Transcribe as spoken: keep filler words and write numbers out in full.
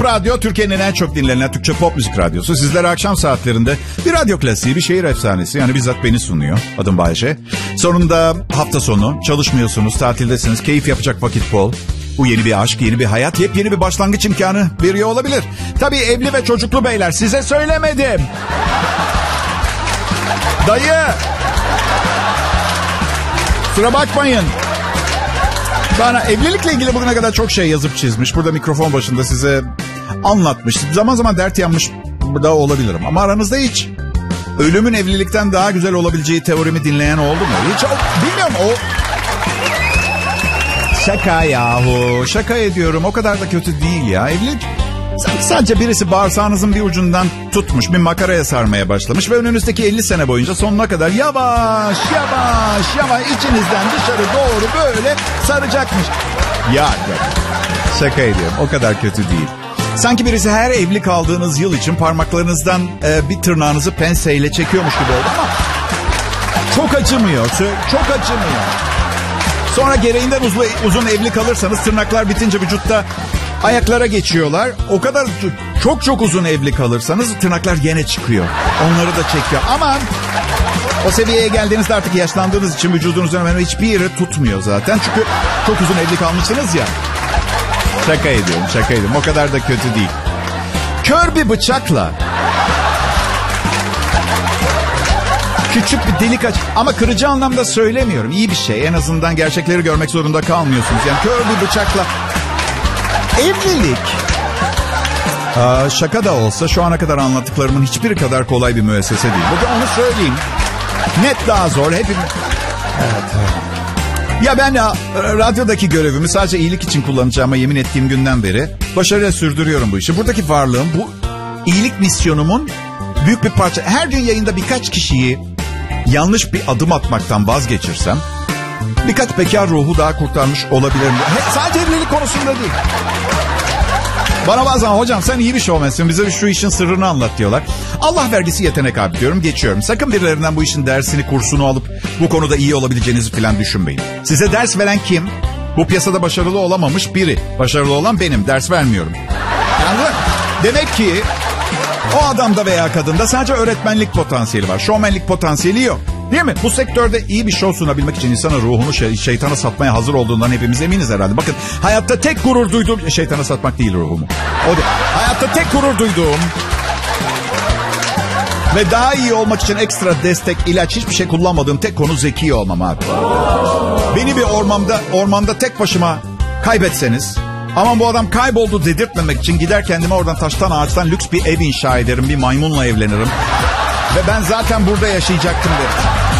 Radyo, Türkiye'nin en çok dinlenen Türkçe pop müzik radyosu. Sizlere akşam saatlerinde bir radyo klasiği, bir şehir efsanesi. Yani bizzat beni sunuyor. Adım Bayşe. Sonunda hafta sonu, çalışmıyorsunuz, tatildesiniz, keyif yapacak vakit bol. Bu yeni bir aşk, yeni bir hayat, yepyeni bir başlangıç imkanı veriyor olabilir. Tabii evli ve çocuklu beyler, size söylemedim. Dayı. Kusura bakmayın. Bana evlilikle ilgili bugüne kadar çok şey yazıp çizmiş. Burada mikrofon başında size anlatmış. Zaman zaman dert yanmış da olabilirim. Ama aranızda hiç ölümün evlilikten daha güzel olabileceği teorimi dinleyen oldu mu? Hiç o, bilmiyorum o... Şaka yahu. Şaka ediyorum. O kadar da kötü değil ya. Evlilik sadece birisi bağırsağınızın bir ucundan tutmuş, bir makaraya sarmaya başlamış ve önünüzdeki elli sene boyunca sonuna kadar yavaş yavaş yavaş içinizden dışarı doğru böyle saracakmış. Ya, ya şaka ediyorum. O kadar kötü değil. Sanki birisi her evli kaldığınız yıl için parmaklarınızdan e, bir tırnağınızı penseyle çekiyormuş gibi oldu ama çok acımıyor. Çok acımıyor. Sonra gereğinden uzun, uzun evli kalırsanız tırnaklar bitince vücutta ayaklara geçiyorlar. O kadar çok çok uzun evli kalırsanız tırnaklar gene çıkıyor. Onları da çekiyor. Ama o seviyeye geldiğinizde artık yaşlandığınız için vücudunuzun hemen hiçbir yeri tutmuyor zaten. Çünkü çok uzun evli kalmışsınız ya. Şaka ediyorum, şaka ediyorum. O kadar da kötü değil. Kör bir bıçakla küçük bir delik aç. Ama kırıcı anlamda söylemiyorum. İyi bir şey. En azından gerçekleri görmek zorunda kalmıyorsunuz. Yani kör bir bıçakla evlilik. Aa, şaka da olsa şu ana kadar anlattıklarımın hiçbiri kadar kolay bir müessese değil. Bugün onu söyleyeyim. Net daha zor. Hepimiz... Evet, evet. Ya ben ya, radyodaki görevimi sadece iyilik için kullanacağıma yemin ettiğim günden beri başarıyla sürdürüyorum bu işi. Buradaki varlığım, bu iyilik misyonumun büyük bir parça. Her gün yayında birkaç kişiyi yanlış bir adım atmaktan vazgeçirsem birkaç bekar ruhu daha kurtarmış olabilirim. He, sadece evlilik konusunda değil. Bana bazen hocam sen iyi bir şovmensin, bize şu işin sırrını anlat diyorlar. Allah vergisi yetenek abi diyorum, geçiyorum. Sakın birilerinden bu işin dersini, kursunu alıp bu konuda iyi olabileceğinizi falan düşünmeyin. Size ders veren kim? Bu piyasada başarılı olamamış biri. Başarılı olan benim, ders vermiyorum. Yani demek ki o adamda veya kadında sadece öğretmenlik potansiyeli var. Şovmenlik potansiyeli yok. Değil mi? Bu sektörde iyi bir şov sunabilmek için insanın ruhunu şey, şeytana satmaya hazır olduğundan hepimiz eminiz herhalde. Bakın hayatta tek gurur duyduğum... Şeytana satmak değil ruhumu. O değil. Hayatta tek gurur duyduğum... Ve daha iyi olmak için ekstra destek, ilaç, hiçbir şey kullanmadığım tek konu zeki olmam abi. Beni bir ormanda, ormanda tek başıma kaybetseniz... Aman bu adam kayboldu dedirtmemek için gider kendime oradan taştan ağaçtan lüks bir ev inşa ederim. Bir maymunla evlenirim. Ve ben zaten burada yaşayacaktım derim.